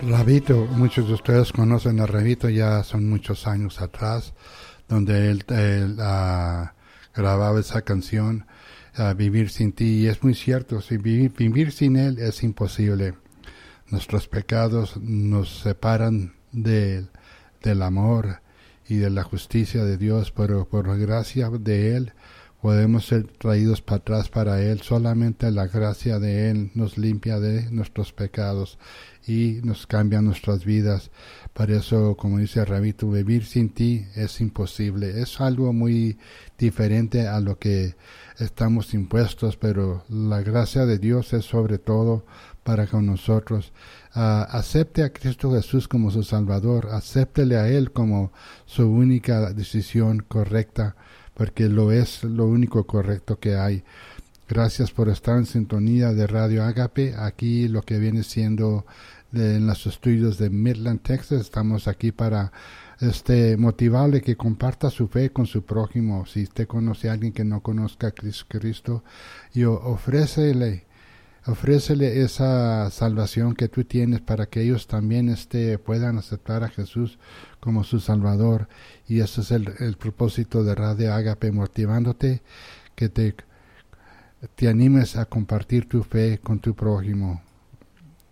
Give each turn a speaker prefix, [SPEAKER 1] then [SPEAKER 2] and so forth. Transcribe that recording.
[SPEAKER 1] Rabito, muchos de ustedes conocen a Rabito, ya son muchos años atrás, donde él grababa esa canción, Vivir sin ti, y es muy cierto, si vivir sin él es imposible. Nuestros pecados nos separan del amor y de la justicia de Dios, pero por la gracia de él podemos ser traídos para atrás para él. Solamente la gracia de él nos limpia de nuestros pecados y nos cambia nuestras vidas. Por eso, como dice Rabito, vivir sin ti es imposible. Es algo muy diferente a lo que estamos impuestos, pero la gracia de Dios es sobre todo para con nosotros. Acepte a Cristo Jesús como su Salvador, acéptele a Él como su única decisión correcta, porque lo es lo único correcto que hay. Gracias por estar en sintonía de Radio Agape, aquí lo que viene siendo en los estudios de Midland, Texas. Estamos aquí para motivarle que comparta su fe con su prójimo. Si usted conoce a alguien que no conozca a Cristo, y ofrécele esa salvación que tú tienes para que ellos también puedan aceptar a Jesús como su Salvador. Y ese es el propósito de Radio Agape, motivándote que te animes a compartir tu fe con tu prójimo.